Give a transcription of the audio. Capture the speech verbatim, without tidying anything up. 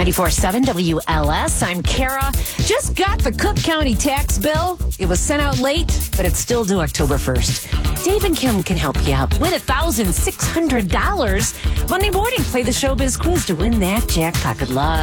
ninety-four point seven W L S. I'm Kara. Just got the Cook County tax bill. It was sent out late, but it's still due October first. Dave and Kim can help you out. Win one thousand six hundred dollars. Monday morning, play the Showbiz quiz to win that jackpot. Good luck.